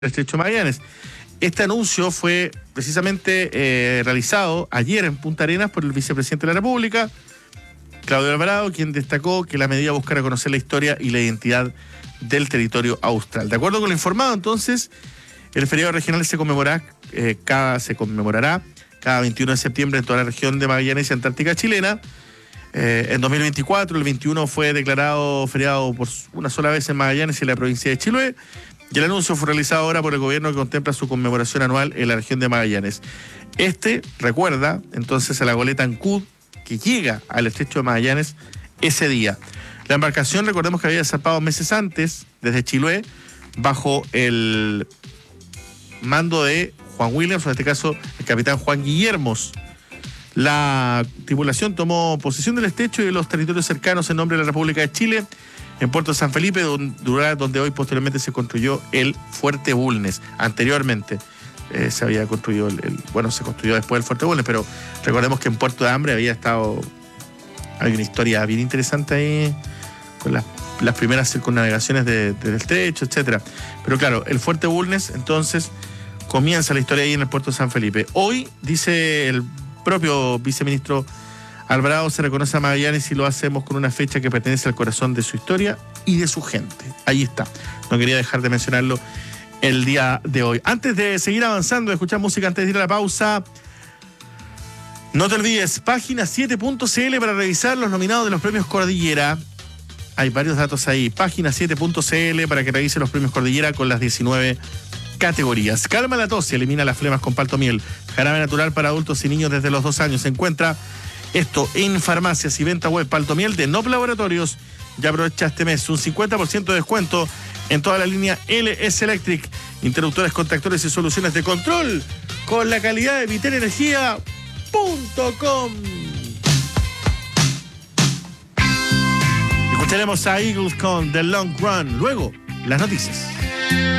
Estrecho de Magallanes. Este anuncio fue precisamente realizado ayer en Punta Arenas por el vicepresidente de la República, Claudio Alvarado, quien destacó que la medida buscará conocer la historia y la identidad del territorio austral. De acuerdo con lo informado, entonces, el feriado regional se conmemorará cada 21 de septiembre en toda la región de Magallanes y Antártica chilena. En 2024, el 21 fue declarado feriado por una sola vez en Magallanes y en la provincia de Chiloé. Y el anuncio fue realizado ahora por el gobierno que contempla su conmemoración anual en la región de Magallanes. Recuerda entonces a la goleta Ancud que llega al estrecho de Magallanes ese día. La embarcación, recordemos que había zarpado meses antes desde Chiloé bajo el mando de Juan Williams, o en este caso el capitán Juan Guillermos. La tripulación tomó posesión del estrecho y de los territorios cercanos en nombre de la República de Chile, en Puerto San Felipe, donde hoy posteriormente se construyó el Fuerte Bulnes. Anteriormente se había construido se construyó después el Fuerte Bulnes, pero recordemos que en Puerto de Hambre hay una historia bien interesante ahí, con las primeras circunnavegaciones del estrecho, etcétera. Pero claro, el Fuerte Bulnes, entonces, comienza la historia ahí en el Puerto de San Felipe. Hoy, dice el propio viceministro Alvarado, se reconoce a Magallanes y lo hacemos con una fecha que pertenece al corazón de su historia y de su gente. Ahí está. No quería dejar de mencionarlo el día de hoy. Antes de seguir avanzando, escuchar música antes de ir a la pausa, no te olvides, página 7.cl para revisar los nominados de los premios Cordillera. Hay varios datos ahí. Página 7.cl para que revise los premios Cordillera con las 19 categorías. Calma la tos y elimina las flemas con Paltomiel. Jarabe natural para adultos y niños desde los 2 años. Se encuentra esto en farmacias y venta web. Paltomiel de Nop Laboratorios. Ya aprovecha este mes un 50% de descuento en toda la línea LS Electric. Interruptores, contactores y soluciones de control con la calidad de viterenergia.com. Escucharemos a Eagles con The Long Run. Luego, las noticias.